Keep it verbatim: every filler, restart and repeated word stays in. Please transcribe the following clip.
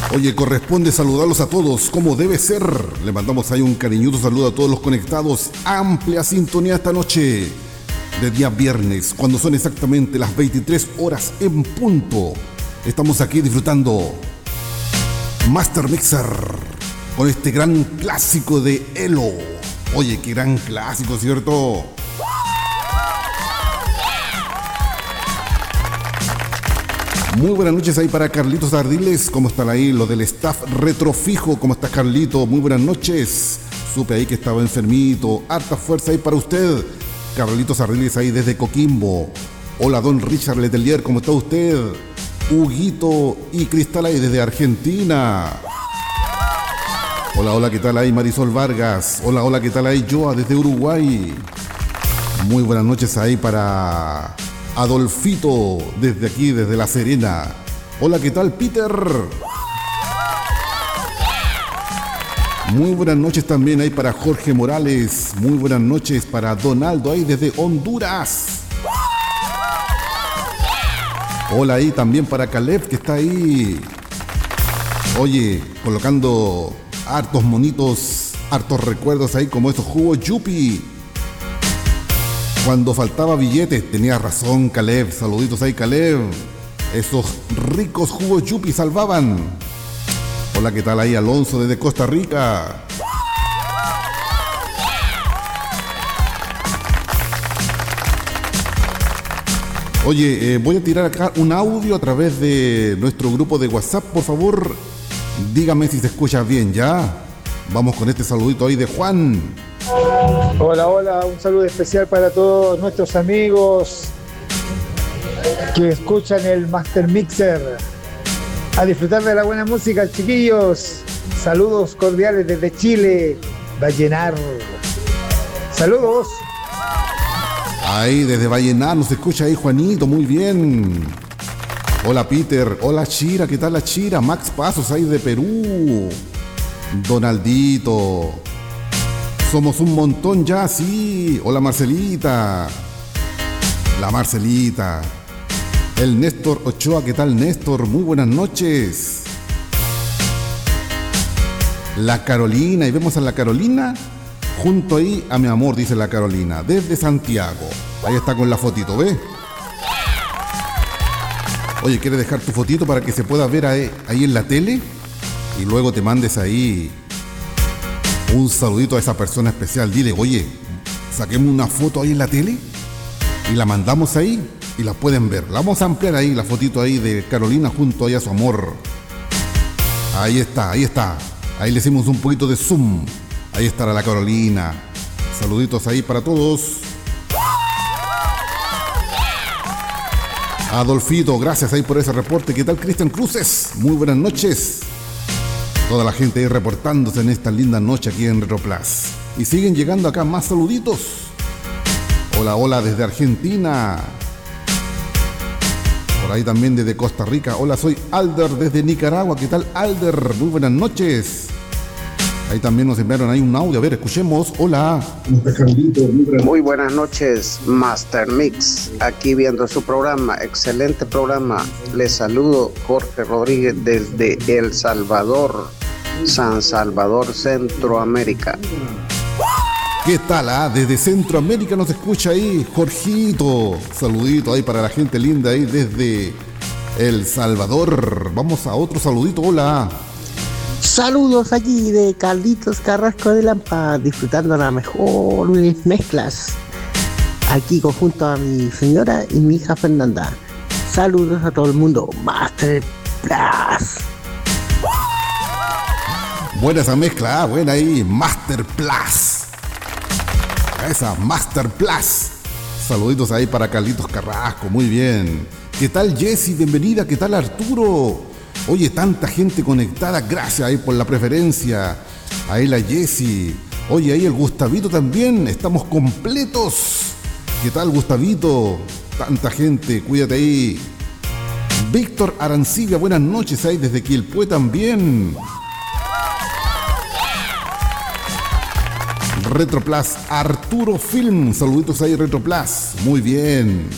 Oye, corresponde saludarlos a todos como debe ser. Le mandamos ahí un cariñoso saludo a todos los conectados. Amplia sintonía esta noche de día viernes, cuando son exactamente las veintitrés horas en punto. Estamos aquí disfrutando Master Mixer con este gran clásico de Elo. Oye, qué gran clásico, ¿cierto? Muy buenas noches ahí para Carlitos Ardiles. ¿Cómo están ahí los del staff retrofijo? ¿Cómo estás, Carlito? Muy buenas noches. Supe ahí que estaba enfermito. Harta fuerza ahí para usted. Carlitos Ardiles ahí desde Coquimbo. Hola, don Richard Letelier, ¿cómo está usted? Huguito y Cristal ahí desde Argentina. Hola, hola, ¿qué tal ahí Marisol Vargas? Hola, hola, ¿qué tal ahí Joa desde Uruguay? Muy buenas noches ahí para Adolfito desde aquí, desde La Serena. Hola, ¿qué tal Peter? Muy buenas noches también ahí para Jorge Morales. Muy buenas noches para Donaldo ahí desde Honduras. Hola ahí también para Caleb que está ahí. Oye, colocando hartos monitos, hartos recuerdos ahí como esos jugos Yupi. Cuando faltaba billetes, tenía razón Caleb. Saluditos ahí Caleb. Esos ricos jugos Yupi salvaban. Hola, ¿qué tal ahí Alonso desde Costa Rica? Oye, eh, voy a tirar acá un audio a través de nuestro grupo de WhatsApp, por favor. Dígame si se escucha bien, ¿ya? Vamos con este saludito ahí de Juan. Hola, hola, un saludo especial para todos nuestros amigos que escuchan el Master Mixer. A disfrutar de la buena música, chiquillos. Saludos cordiales desde Chile, Vallenar. Saludos. Ahí, desde Vallenar, nos escucha ahí Juanito, muy bien. Hola Peter, hola Chira, ¿qué tal la Chira? Max Pasos ahí de Perú. Donaldito. Somos un montón ya, sí. Hola Marcelita. La Marcelita. El Néstor Ochoa, ¿qué tal Néstor? Muy buenas noches. La Carolina, y vemos a la Carolina junto ahí a mi amor, dice la Carolina, desde Santiago. Ahí está con la fotito, ¿ves? Oye, ¿quieres dejar tu fotito para que se pueda ver ahí, ahí en la tele? Y luego te mandes ahí un saludito a esa persona especial. Dile, oye, saquemos una foto ahí en la tele y la mandamos ahí y la pueden ver. La vamos a ampliar ahí, la fotito ahí de Carolina junto ahí a su amor. Ahí está, ahí está. Ahí le hicimos un poquito de zoom. Ahí estará la Carolina. Saluditos ahí para todos. Adolfito, gracias ahí por ese reporte. ¿Qué tal Cristian Cruces? Muy buenas noches. Toda la gente ahí reportándose en esta linda noche aquí en Retroplas. Y siguen llegando acá más saluditos. Hola, hola desde Argentina. Por ahí también desde Costa Rica. Hola, soy Alder desde Nicaragua. ¿Qué tal Alder? Muy buenas noches. Ahí también nos enviaron ahí un audio. A ver, escuchemos. Hola. Muy buenas noches, Master Mix. Aquí viendo su programa. Excelente programa. Les saludo, Jorge Rodríguez, desde El Salvador, San Salvador, Centroamérica. ¿Qué tal? Ah? Desde Centroamérica nos escucha ahí, Jorgito. Saludito ahí para la gente linda ahí desde El Salvador. Vamos a otro saludito. Hola. Saludos allí de Carlitos Carrasco de Lampa, disfrutando la mejor mezclas. Aquí conjunto a mi señora y mi hija Fernanda. Saludos a todo el mundo. Master Plus. Buena esa mezcla, ah, buena ahí. Master Plus. Esa Master Plus. Saluditos ahí para Carlitos Carrasco, muy bien. ¿Qué tal Jessy? Bienvenida. ¿Qué tal Arturo? Oye, tanta gente conectada, gracias ahí por la preferencia. Ahí la Jessy. Oye, ahí el Gustavito también, estamos completos. ¿Qué tal Gustavito? Tanta gente, cuídate ahí. Víctor Arancibia, buenas noches ahí desde Quilpué también. Retroplas, Arturo Film, saluditos ahí Retroplas, muy bien.